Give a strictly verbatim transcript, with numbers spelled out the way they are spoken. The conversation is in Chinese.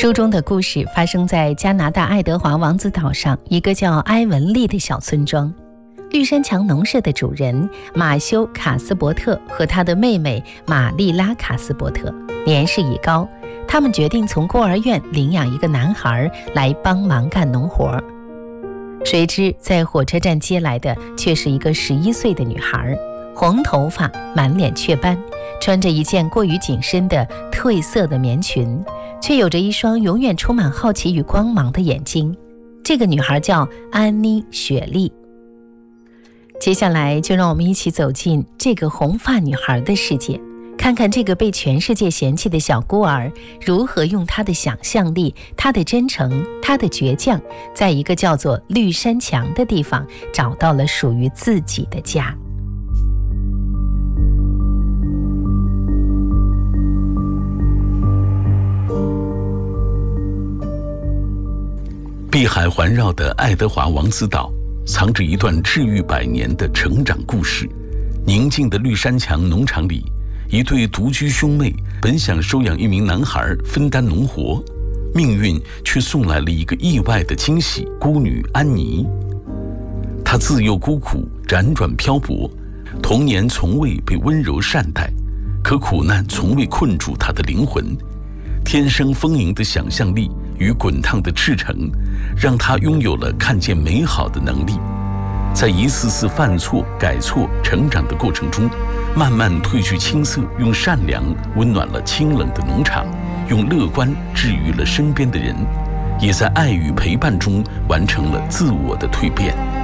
书中的故事发生在加拿大爱德华王子岛上一个叫埃文利的小村庄。绿山墙农舍的主人马修·卡斯伯特和他的妹妹玛丽拉·卡斯伯特年事已高，他们决定从孤儿院领养一个男孩来帮忙干农活。谁知在火车站接来的却是一个十一岁的女孩，红头发，满脸雀斑，穿着一件过于紧身的褪色的棉裙，却有着一双永远充满好奇与光芒的眼睛。这个女孩叫安妮·雪莉。接下来就让我们一起走进这个红发女孩的世界，看看这个被全世界嫌弃的小孤儿如何用她的想象力、她的真诚、她的倔强，在一个叫做绿山墙的地方找到了属于自己的家。 碧海环绕的爱德华王子岛藏着一段治愈百年的成长故事。宁静的绿山墙农场里，一对独居兄妹本想收养一名男孩分担农活，命运却送来了一个意外的惊喜——孤女安妮。她自幼孤苦，辗转漂泊，童年从未被温柔善待，可苦难从未困住她的灵魂。天生丰盈的想象力与滚烫的赤诚，让她拥有了看见美好的能力。在一次次犯错、改错、成长的过程中，慢慢褪去青涩，用善良温暖了清冷的农场，用乐观治愈了身边的人，也在爱与陪伴中完成了自我的蜕变。